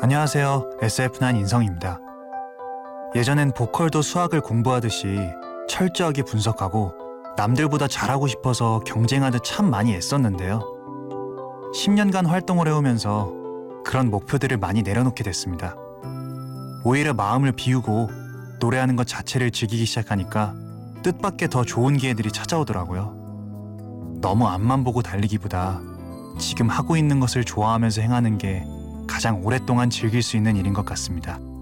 안녕하세요. SF9 인성입니다. 예전엔 보컬도 수학을 공부하듯이 철저하게 분석하고 남들보다 잘하고 싶어서 경쟁하듯 참 많이 애썼는데요. 10년간 활동을 해오면서 그런 목표들을 많이 내려놓게 됐습니다. 오히려 마음을 비우고 노래하는 것 자체를 즐기기 시작하니까 뜻밖의 더 좋은 기회들이 찾아오더라고요. 너무 앞만 보고 달리기보다 지금 하고 있는 것을 좋아하면서 행하는 게 가장 오랫동안 즐길 수 있는 일인 것 같습니다.